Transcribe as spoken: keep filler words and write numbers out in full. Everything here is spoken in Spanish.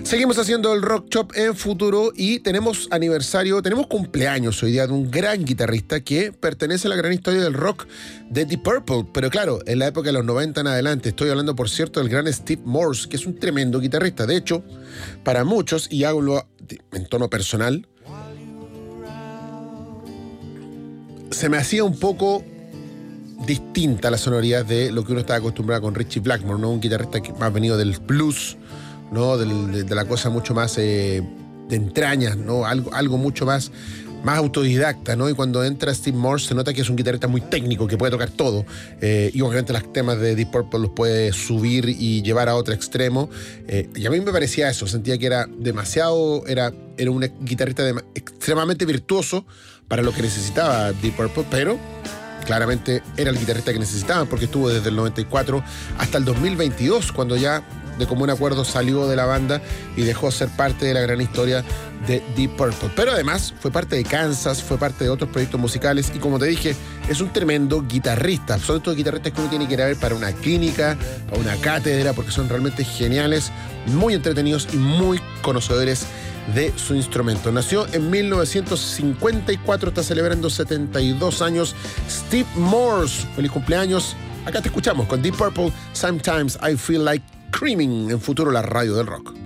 Seguimos haciendo el Rock Shop en Futuro y tenemos aniversario, tenemos cumpleaños hoy día de un gran guitarrista que pertenece a la gran historia del rock de Deep Purple, pero claro, en la época de los noventa en adelante. Estoy hablando, por cierto, del gran Steve Morse, que es un tremendo guitarrista. De hecho, para muchos, y hablo en tono personal, se me hacía un poco distinta la sonoridad de lo que uno estaba acostumbrado con Ritchie Blackmore, ¿no? Un guitarrista que más venido del blues, ¿no? De, de, de la cosa mucho más eh, de entrañas, ¿no? Algo, algo mucho más, más autodidacta, ¿no? Y cuando entra Steve Morse se nota que es un guitarrista muy técnico, que puede tocar todo. Eh, y obviamente los temas de Deep Purple los puede subir y llevar a otro extremo. Eh, y a mí me parecía eso, sentía que era demasiado, era, era un guitarrista de, extremadamente virtuoso para lo que necesitaba Deep Purple, pero claramente era el guitarrista que necesitaban, porque estuvo desde el noventa y cuatro hasta el dos mil veintidós, cuando ya de común acuerdo salió de la banda y dejó ser parte de la gran historia de Deep Purple. Pero además fue parte de Kansas, fue parte de otros proyectos musicales y, como te dije, es un tremendo guitarrista. Son estos guitarristas que uno tiene que ir a ver para una clínica, para una cátedra, porque son realmente geniales, muy entretenidos y muy conocedores de su instrumento. Nació en mil novecientos cincuenta y cuatro, está celebrando setenta y dos años. Steve Morse, feliz cumpleaños. Acá te escuchamos con Deep Purple, Sometimes I Feel Like Screaming, en Futuro, la radio del rock.